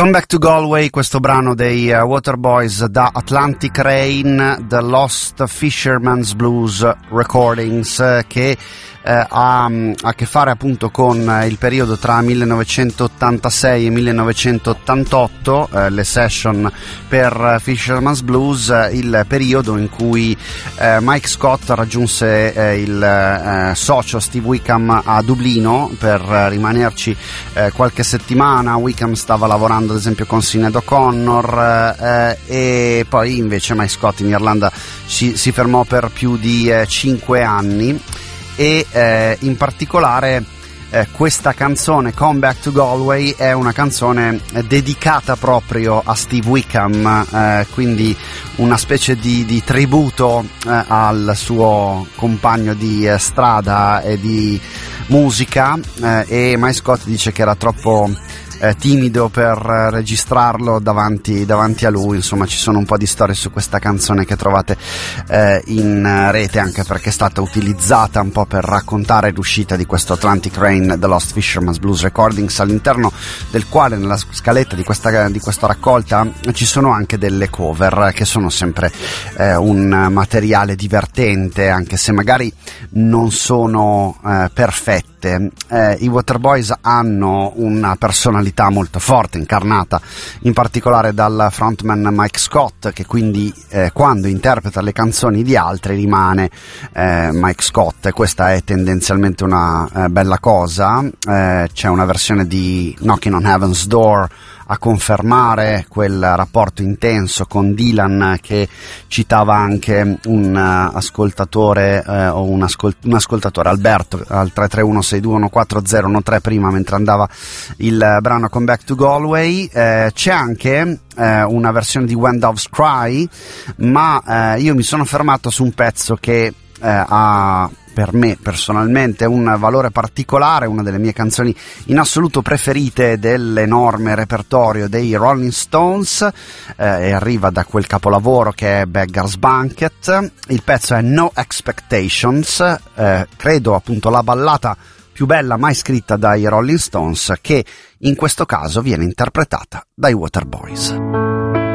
Come Back to Galway, questo brano dei Waterboys da Atlantic Rain, The Lost Fisherman's Blues Recordings, che ha a che fare appunto con il periodo tra 1986 e 1988, le session per Fisherman's Blues, il periodo in cui Mike Scott raggiunse il socio Steve Wickham a Dublino per rimanerci qualche settimana. Wickham stava lavorando ad esempio con Sinead O'Connor, e poi invece Mike Scott in Irlanda si fermò per più di 5 anni, e in particolare questa canzone Come Back to Galway è una canzone dedicata proprio a Steve Wickham, quindi una specie di tributo al suo compagno di strada e di musica, e Mike Scott dice che era troppo timido per registrarlo davanti a lui. Insomma, ci sono un po' di storie su questa canzone che trovate in rete, anche perché è stata utilizzata un po' per raccontare l'uscita di questo Atlantic Rain, The Lost Fisherman's Blues Recordings, all'interno del quale nella scaletta di questa raccolta ci sono anche delle cover che sono sempre un materiale divertente, anche se magari non sono perfette. I Waterboys hanno una personalità molto forte, incarnata in particolare dal frontman Mike Scott, che quindi quando interpreta le canzoni di altri rimane Mike Scott, e questa è tendenzialmente una bella cosa. C'è una versione di Knocking on Heaven's Door a confermare quel rapporto intenso con Dylan, che citava anche un ascoltatore o un ascoltatore, Alberto, al 331-621-4013 prima, mentre andava il brano Come Back to Galway. C'è anche una versione di When Doves Cry, ma io mi sono fermato su un pezzo che ha per me personalmente un valore particolare, una delle mie canzoni in assoluto preferite dell'enorme repertorio dei Rolling Stones, e arriva da quel capolavoro che è Beggar's Banquet. Il pezzo è No Expectations, credo appunto la ballata più bella mai scritta dai Rolling Stones, che in questo caso viene interpretata dai Waterboys.